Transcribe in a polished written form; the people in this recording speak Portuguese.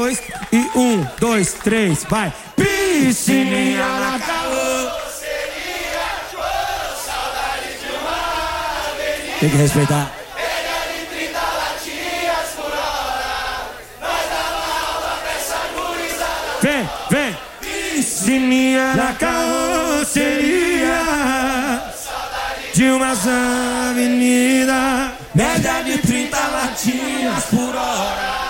2 e 1, 2, 3, vai. Piscininha na carroceria, saudade de uma avenida. Tem que respeitar. Média de 30 latinhas por hora, nós dava aula pra essa gurizada. Vem, vem. Piscininha na carroceria, saudade de umas avenidas. Média de 30 latinhas por hora.